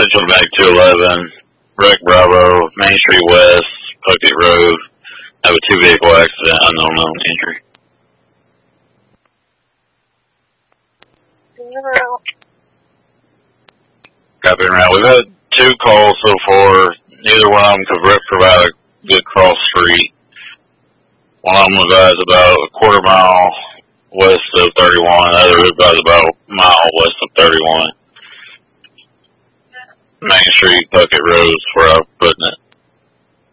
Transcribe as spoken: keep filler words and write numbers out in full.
Central Bank two eleven, Wreck Bravo, Main Street West, Puckett Road. Have a two-vehicle accident, unknown known injury. Copy around. We've had two calls so far. Neither one of them could provide a good cross street. One of them advised about a quarter mile west of thirty-one. The other advised about a mile west of thirty-one. Main Street, Puckett Road is where I'm putting it.